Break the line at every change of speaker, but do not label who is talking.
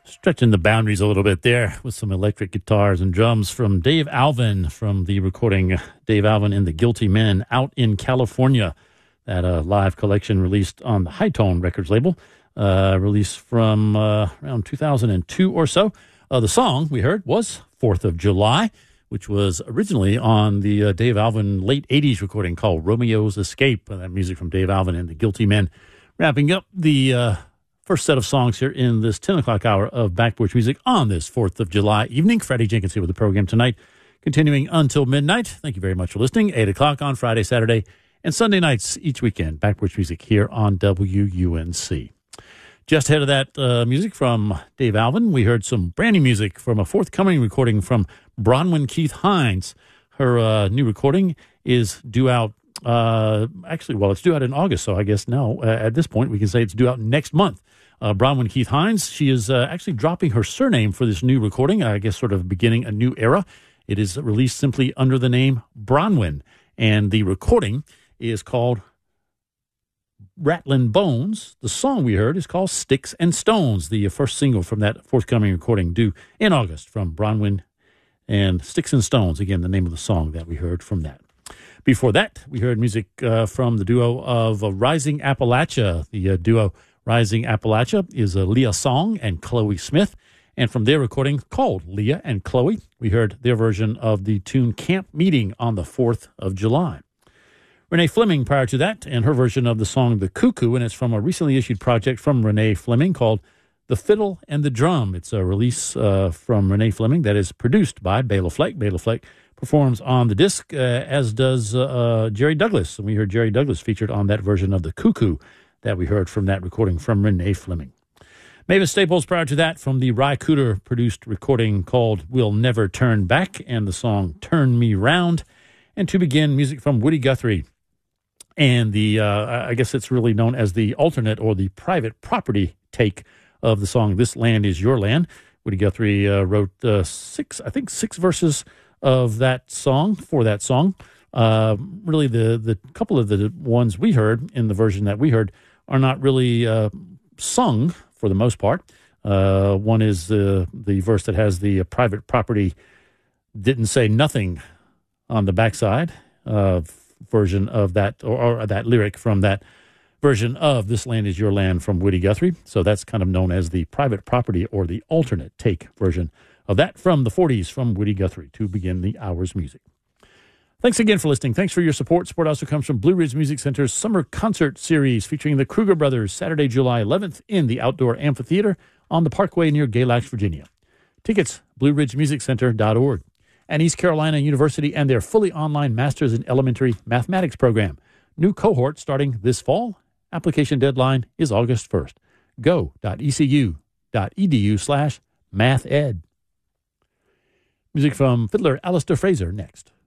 Stretching the boundaries a little bit there with some electric guitars and drums from Dave Alvin from the recording Dave Alvin and the Guilty Men out in California. That live collection released on the High Tone Records label, released from around 2002 or so. The song we heard was 4th of July, which was originally on the Dave Alvin late 80s recording called Romeo's Escape. That music from Dave Alvin and the Guilty Men. Wrapping up the first set of songs here in this 10 o'clock hour of Back Porch Music on this 4th of July evening. Freddie Jenkins here with the program tonight, continuing until midnight. Thank you very much for listening. 8 o'clock on Friday, Saturday, and Sunday nights each weekend. Back Porch Music here on WUNC. Just ahead of that music from Dave Alvin, we heard some brand new music from a forthcoming recording from Bronwyn Keith Hines. Her new recording is due out, it's due out in August, so I guess now at this point we can say it's due out next month. Bronwyn Keith Hines, she is actually dropping her surname for this new recording, I guess sort of beginning a new era. It is released simply under the name Bronwyn, and the recording is called Rattlin' Bones. The song we heard is called Sticks and Stones, the first single from that forthcoming recording due in August from Bronwyn and Sticks and Stones. Again, the name of the song that we heard from that. Before that, we heard music from the duo of Rising Appalachia. The duo Rising Appalachia is Leah Song and Chloe Smith. And from their recording called Leah and Chloe, we heard their version of the tune Camp Meeting on the 4th of July. Renee Fleming prior to that, and her version of the song The Cuckoo, and it's from a recently issued project from Renee Fleming called The Fiddle and the Drum. It's a release from Renee Fleming that is produced by Bela Fleck. Bela Fleck performs on the disc, as does Jerry Douglas. And we heard Jerry Douglas featured on that version of The Cuckoo that we heard from that recording from Renee Fleming. Mavis Staples prior to that from the Ry Cooder produced recording called We'll Never Turn Back and the song Turn Me Round. And to begin, music from Woody Guthrie and the, I guess it's really known as the alternate or the private property take of the song This Land Is Your Land. Woody Guthrie wrote six verses of that song for that song. Really, the couple of the ones we heard in the version that we heard are not really sung for the most part. One is the verse that has the private property didn't say nothing on the backside version of that, or that lyric from that version of This Land Is Your Land from Woody Guthrie. So that's kind of known as the private property or the alternate take version of that from the 40s from Woody Guthrie to begin the hour's music. Thanks again for listening. Thanks for your support. Support also comes from Blue Ridge Music Center's Summer Concert Series featuring the Kruger Brothers Saturday, July 11th in the Outdoor Amphitheater on the Parkway near Galax, Virginia. Tickets, BlueRidgeMusicCenter.org. And East Carolina University and their fully online Masters in Elementary Mathematics program. New cohort starting this fall. Application deadline is August 1st. go.ecu.edu/mathed. Music from fiddler Alistair Fraser next.